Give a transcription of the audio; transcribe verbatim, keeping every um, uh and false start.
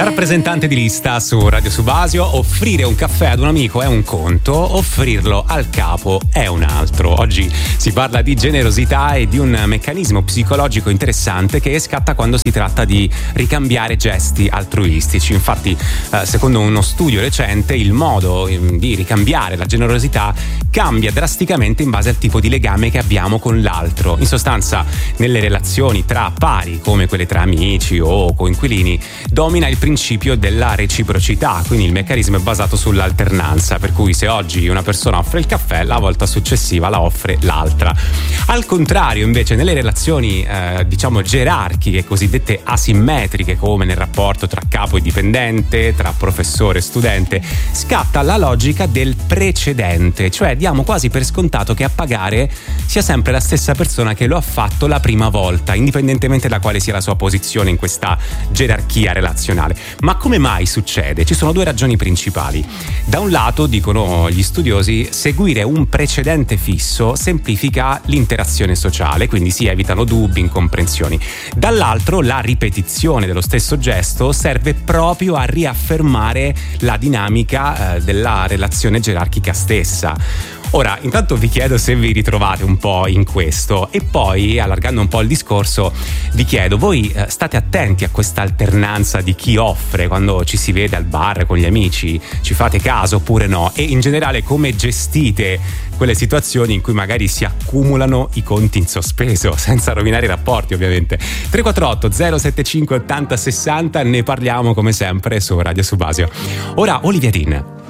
La rappresentante di lista su Radio Subasio: offrire un caffè ad un amico è un conto, offrirlo al capo è un altro. Oggi si parla di generosità e di un meccanismo psicologico interessante che scatta quando si tratta di ricambiare gesti altruistici. Infatti, eh, secondo uno studio recente, il modo di ricambiare la generosità cambia drasticamente in base al tipo di legame che abbiamo con l'altro. In sostanza, nelle relazioni tra pari, come quelle tra amici o coinquilini, domina il principio della reciprocità, quindi il meccanismo è basato sull'alternanza, per cui se oggi una persona offre il caffè, la volta successiva la offre l'altra. Al contrario, invece, nelle relazioni eh, diciamo gerarchiche, cosiddette asimmetriche, come nel rapporto tra capo e dipendente, tra professore e studente, scatta la logica del precedente, cioè diamo quasi per scontato che a pagare sia sempre la stessa persona che lo ha fatto la prima volta, indipendentemente da quale sia la sua posizione in questa gerarchia relazionale. Ma come mai succede? Ci sono due ragioni principali. Da un lato, dicono gli studiosi, seguire un precedente fisso semplifica l'interazione sociale, quindi si evitano dubbi, incomprensioni. Dall'altro, la ripetizione dello stesso gesto serve proprio a riaffermare la dinamica eh, della relazione gerarchica stessa. Ora, intanto vi chiedo se vi ritrovate un po' in questo e poi, allargando un po' il discorso, vi chiedo, voi eh, state attenti a questa alternanza di chi offre quando ci si vede al bar con gli amici? Ci fate caso oppure no? E in generale come gestite quelle situazioni in cui magari si accumulano i conti in sospeso, senza rovinare i rapporti ovviamente? tre quattro otto zero sette cinque ottanta sessanta, ne parliamo come sempre su Radio Subasio. Ora Olivia Dean.